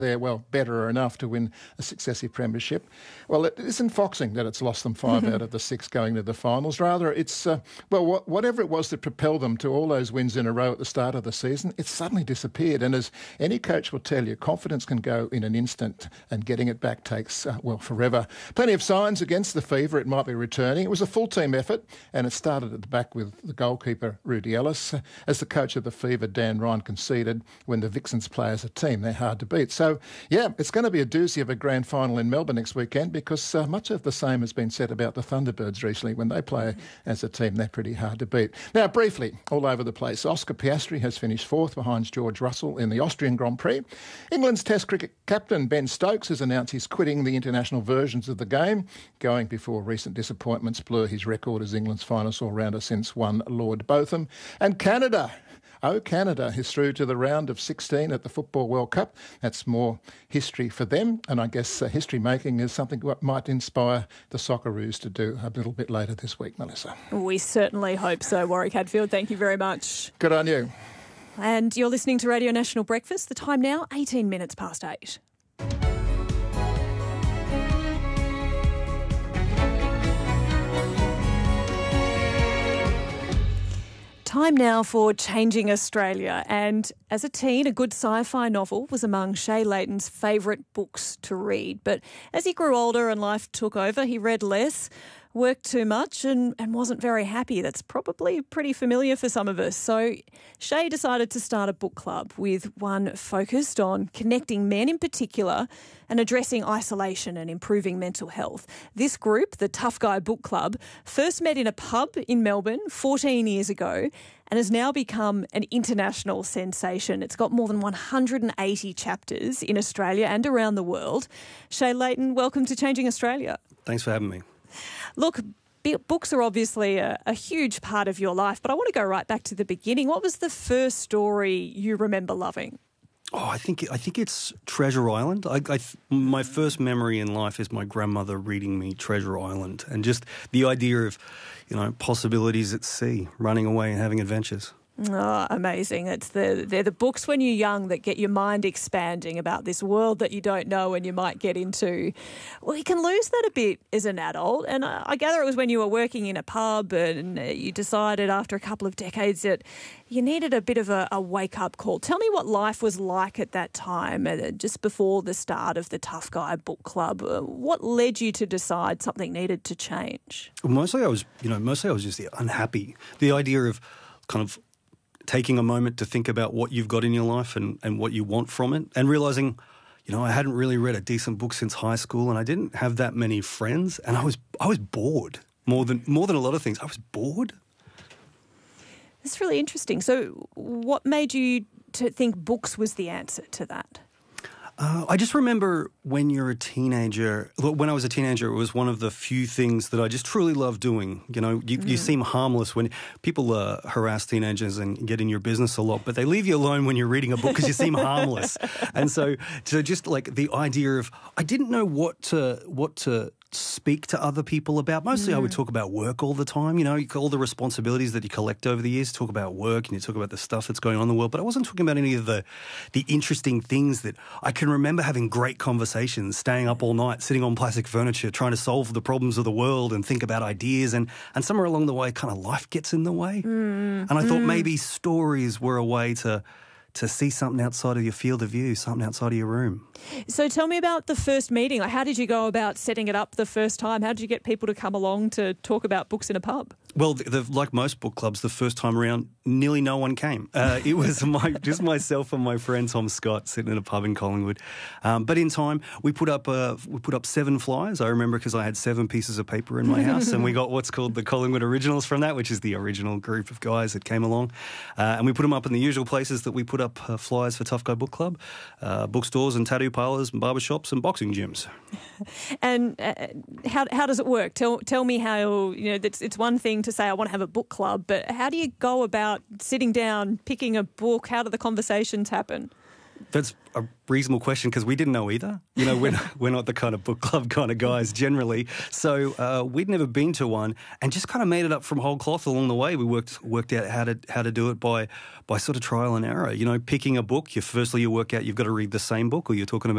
they're, well, better enough to win a successive premiership. Well, it isn't foxing that it's lost them 5 out of the 6 going to the finals. Rather, it's, whatever it was that propelled them to all those wins in a row at the start of the season, it's suddenly disappeared. And as any coach will tell you, confidence can go in an instant and getting it back takes, forever. Plenty of signs against the Fever it might be returning. It was a full-team effort, and it started at the back with the goalkeeper, Rudy Ellis. As the coach of the Fever, Dan Ryan, conceded, when the Vixens play as a team, they're hard to beat. So, yeah, it's going to be a doozy of a grand final in Melbourne next weekend because much of the same has been said about the Thunderbirds recently. When they play as a team, they're pretty hard to beat. Now, briefly, all over the place, Oscar Piastri has finished 4th behind George Russell in the Austrian Grand Prix. England's Test cricket captain Ben Stokes has announced he's quitting the international versions of the game, going before recent disappointments blur his record as England's finest all-rounder since one Lord Botham. And Canada is through to the round of 16 at the Football World Cup. That's more history for them, and I guess history making is something that might inspire the Socceroos to do a little bit later this week, Melissa. We certainly hope so, Warwick Hadfield. Thank you very much. Good on you. And you're listening to Radio National Breakfast. The time now, 18 minutes past 8. Time now for Changing Australia. And as a teen, a good sci-fi novel was among Shay Layton's favourite books to read. But as he grew older and life took over, he read less, worked too much and wasn't very happy. That's probably pretty familiar for some of us. So Shay decided to start a book club, with one focused on connecting men in particular and addressing isolation and improving mental health. This group, the Tough Guy Book Club, first met in a pub in Melbourne 14 years ago and has now become an international sensation. It's got more than 180 chapters in Australia and around the world. Shay Layton, welcome to Changing Australia. Thanks for having me. Look, books are obviously a huge part of your life, but I want to go right back to the beginning. What was the first story you remember loving? Oh, I think it's Treasure Island. My first memory in life is my grandmother reading me Treasure Island, and just the idea of, possibilities at sea, running away and having adventures. Oh, amazing. They're the books when you're young that get your mind expanding about this world that you don't know and you might get into. Well, you can lose that a bit as an adult, and I gather it was when you were working in a pub and you decided after a couple of decades that you needed a bit of a wake-up call. Tell me what life was like at that time, just before the start of the Tough Guy Book Club. What led you to decide something needed to change? Mostly I was just unhappy. The idea of kind of taking a moment to think about what you've got in your life and what you want from it, and realising, I hadn't really read a decent book since high school, and I didn't have that many friends, and I was bored more than a lot of things. I was bored. That's really interesting. So what made you to think books was the answer to that? I just remember when you're a teenager, when I was a teenager, it was one of the few things that I just truly loved doing. You seem harmless when people harass teenagers and get in your business a lot, but they leave you alone when you're reading a book because you seem harmless. And so just like the idea of, I didn't know what to speak to other people about. Mostly I would talk about work all the time, all the responsibilities that you collect over the years. Talk about work and you talk about the stuff that's going on in the world, but I wasn't talking about any of the interesting things that I can remember having great conversations, staying up all night, sitting on plastic furniture, trying to solve the problems of the world and think about ideas, and somewhere along the way kind of life gets in the way. And I thought maybe stories were a way to see something outside of your field of view, something outside of your room. So tell me about the first meeting. How did you go about setting it up the first time? How did you get people to come along to talk about books in a pub? Well, like most book clubs, the first time around, nearly no one came. It was just myself and my friend Tom Scott sitting in a pub in Collingwood. But in time, we put up 7 flyers. I remember because I had 7 pieces of paper in my house, and we got what's called the Collingwood Originals from that, which is the original group of guys that came along. And we put them up in the usual places that we put up flyers for Tough Guy Book Club, bookstores and tattoo parlours and barbershops and boxing gyms. And how does it work? Tell me how, it's one thing to say I want to have a book club, but how do you go about sitting down, picking a book? How do the conversations happen? That's a reasonable question because we didn't know either. You know, we're not the kind of book club kind of guys generally. So we'd never been to one and just kind of made it up from whole cloth along the way. We worked out how to do it by sort of trial and error. You know, picking a book. Firstly, you work out you've got to read the same book, or you're talking about